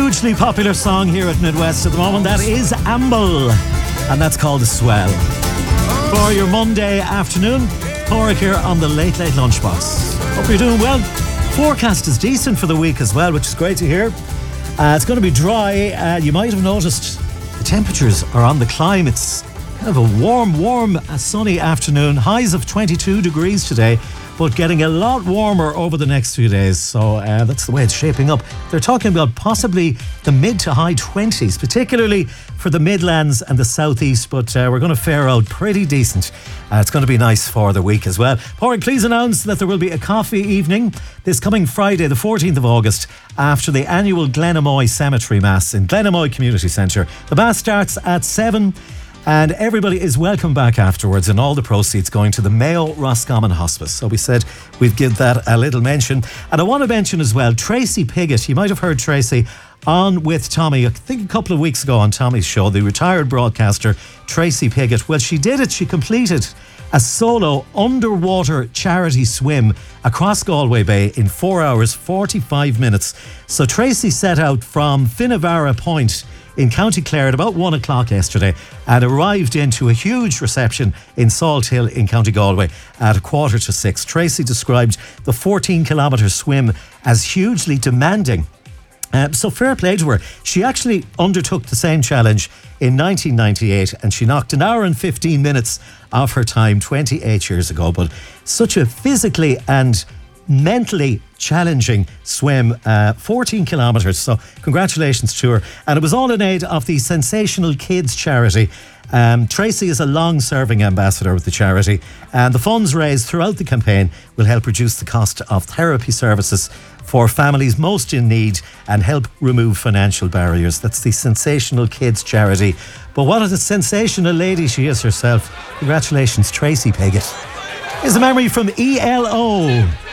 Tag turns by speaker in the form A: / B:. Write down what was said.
A: hugely popular song here at Midwest at the moment. That is Amble, and that's called The Swell. For your Monday afternoon, Porrick here on the Late Late Lunchbox. Hope you're doing well. Forecast is decent for the week as well, which is great to hear. It's going to be dry. You might have noticed the temperatures are on the climb. It's kind of a warm, sunny afternoon. Highs of 22 degrees today, but getting a lot warmer over the next few days. So that's the way it's shaping up. They're talking about possibly the mid to high 20s, particularly for the Midlands and the Southeast, but we're going to fare out pretty decent. It's going to be nice for the week as well. Porrick, please announce that there will be a coffee evening this coming Friday, the 14th of August, after the annual Glenamoy Cemetery Mass in Glenamoy Community Centre. The Mass starts at 7. And everybody is welcome back afterwards, and all the proceeds going to the Mayo Roscommon Hospice. So we said we'd give that a little mention. And I want to mention as well, Tracy Piggott. You might have heard Tracy on with Tommy, I think a couple of weeks ago on Tommy's show, the retired broadcaster Tracy Piggott. Well, she did it. She completed a solo underwater charity swim across Galway Bay in 4 hours, 45 minutes. So Tracy set out from Finnevara Point in County Clare at about 1 o'clock yesterday and arrived into a huge reception in Salt Hill in County Galway at 5:45. Tracy described the 14-kilometre swim as hugely demanding. So fair play to her. She actually undertook the same challenge in 1998 and she knocked an hour and 15 minutes off her time 28 years ago. But such a physically and mentally challenging swim, 14 kilometres. So congratulations to her. And it was all in aid of the Sensational Kids charity. Tracy is a long-serving ambassador with the charity, and the funds raised throughout the campaign will help reduce the cost of therapy services for families most in need and help remove financial barriers. That's the Sensational Kids charity. But what a sensational lady she is herself. Congratulations, Tracy Piggott. Here's a memory from ELO.